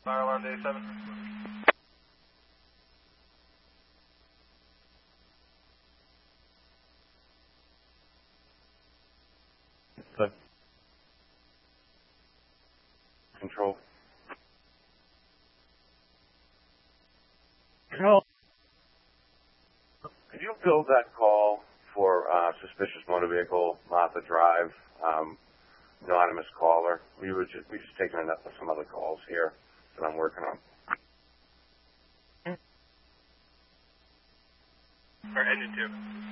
Fire alarm day 7. Good. Control. Control. Could you build that call for suspicious motor vehicle, Martha Drive, anonymous caller? We just taking some other calls here that I'm working on. Or engine 2.